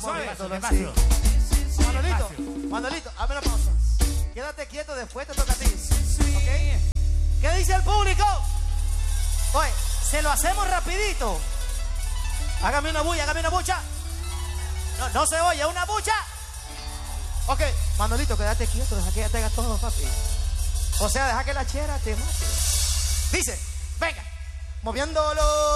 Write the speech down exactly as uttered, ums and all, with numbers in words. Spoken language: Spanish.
suave, moviéndolo despacio. así. Manolito, Despacio. Manolito, hazme una pausa. Quédate quieto, después te toca a ti. ¿Ok? ¿Qué dice el público? Oye, se lo hacemos rapidito. Hágame una bulla, hágame una bucha. No, no se oye, una bucha. Ok, Manolito, quédate quieto, deja que ella te haga todo, papi. O sea, deja que la chera te mate. Dice, venga, moviéndolo.